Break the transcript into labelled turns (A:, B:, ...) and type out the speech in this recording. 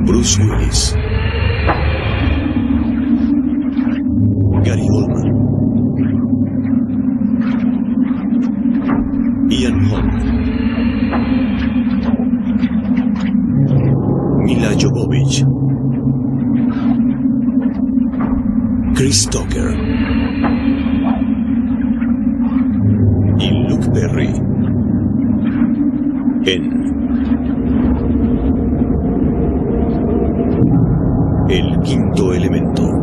A: Bruce Willis, Gary Oldman, Ian Holm, Mila Jovovich, Chris Tucker y Luke Perry en El Quinto Elemento.